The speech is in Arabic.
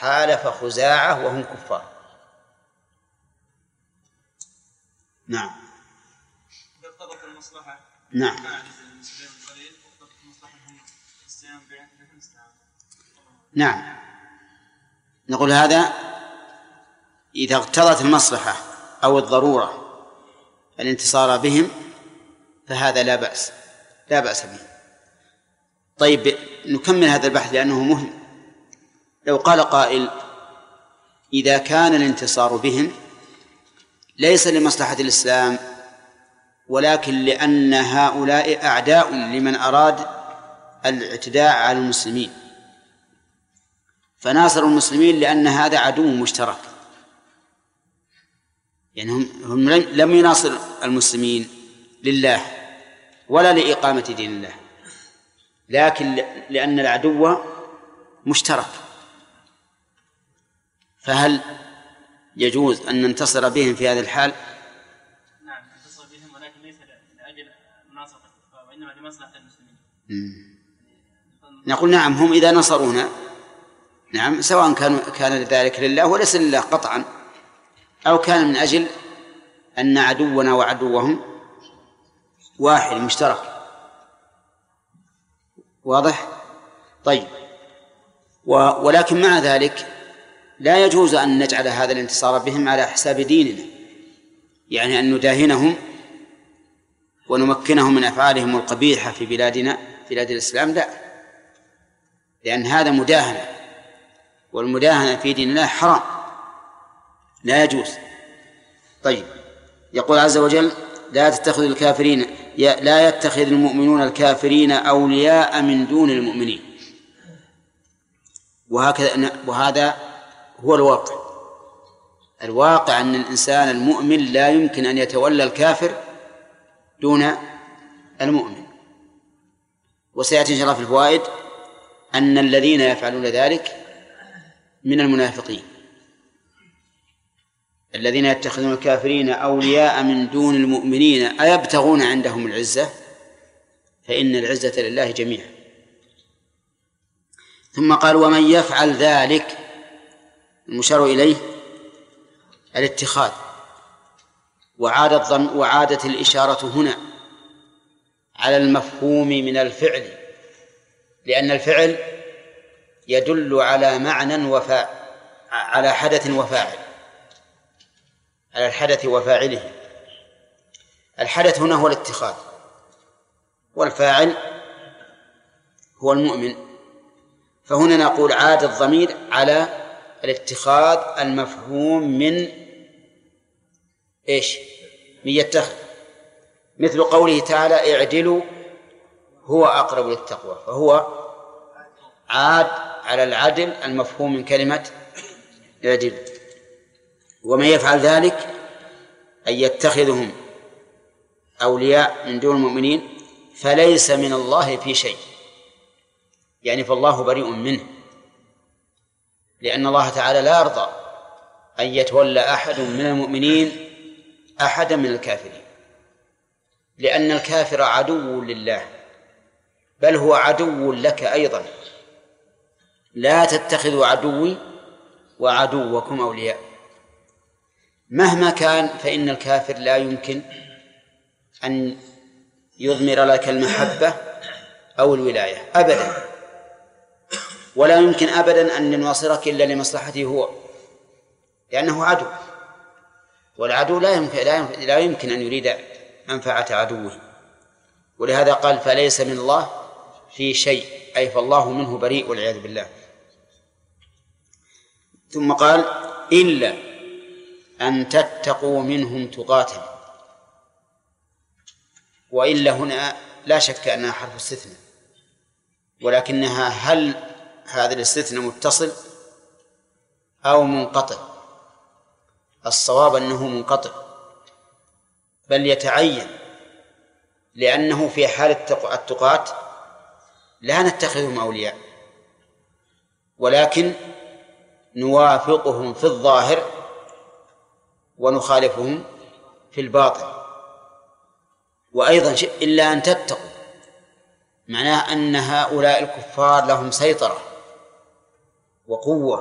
حالف خزاعة وهم كفار. نعم. اقتضت المصلحة. نعم. نعم، نقول هذا إذا اقتضت المصلحة أو الضرورة الانتصار بهم فهذا لا بأس به. طيب، نكمل هذا البحث لأنه مهم. لو قال قائل إذا كان الانتصار بهم ليس لمصلحة الإسلام ولكن لأن هؤلاء أعداء لمن أراد الاعتداء على المسلمين، فناصروا المسلمين لأن هذا عدو مشترك، يعني هم لم يناصر المسلمين لله ولا لإقامة دين الله، لكن لأن العدو مشترك. فهل يجوز أن ننتصر بهم في هذه الحال؟ نعم، ننتصر بهم ولكن ليس لأجل مناصرة الكفار وإنما لمصلحة المسلمين. نقول نعم، هم إذا نصرونا نعم، سواء كان ذلك لله وليس لله قطعا، أو كان من أجل أن عدونا وعدوهم واحد مشترك. واضح؟ طيب، ولكن مع ذلك لا يجوز أن نجعل هذا الانتصار بهم على حساب ديننا، يعني أن نداهنهم ونمكنهم من أفعالهم القبيحة في بلادنا بلاد الإسلام، لا، لأن هذا مداهنة، والمداهنة في دين الله حرام لا يجوز. طيب، يقول عز وجل لا يتخذ المؤمنون الكافرين أولياء من دون المؤمنين. وهذا هو الواقع أن الإنسان المؤمن لا يمكن أن يتولى الكافر دون المؤمن. وسيأتي إن شاء الله في الفوائد أن الذين يفعلون ذلك من المنافقين، الذين يتخذون الكافرين أولياء من دون المؤمنين أيبتغون عندهم العزة فإن العزة لله جميعا. ثم قال ومن يفعل ذلك، المشار إليه الاتخاذ، وعادت الإشارة هنا على المفهوم من الفعل، لأن الفعل يدل على معنى على حدث وفاعل، على الحدث وفاعله. الحدث هنا هو الاتخاذ، والفاعل هو المؤمن. فهنا نقول عاد الضمير على الاتخاذ المفهوم من إيش؟ من يتخذ، مثل قوله تعالى اعدلوا هو أقرب للتقوى، فهو عاد على العدل المفهوم من كلمة اعدل. ومن يفعل ذلك أن يتخذهم أولياء من دون المؤمنين فليس من الله في شيء، يعني فالله بريء منه، لأن الله تعالى لا يرضى أن يتولى أحد من المؤمنين أحدا من الكافرين، لأن الكافر عدو لله، بل هو عدو لك أيضا. لا تتخذوا عدوي وعدوكم أولياء. مهما كان فإن الكافر لا يمكن أن يضمر لك المحبة أو الولاية أبدا، ولا يمكن أبدا أن نناصرك إلا لمصلحته هو، لأنه عدو، والعدو لا يمكن أن يريد منفعة عدوه. ولهذا قال فليس من الله في شيء، أي فالله منه بريء والعياذ بالله. ثم قال إلا أن تتقوا منهم تقاتا. وإلا هنا لا شك أنها حرف استثناء، ولكنها هل هذا الاستثناء متصل أو منقطع؟ الصواب أنه منقطع، بل يتعين، لأنه في حال التقاة لا نتخذهم أولياء، ولكن نوافقهم في الظاهر ونخالفهم في الباطن. وأيضا إلا أن تتقوا، معناه أن هؤلاء الكفار لهم سيطرة وقوة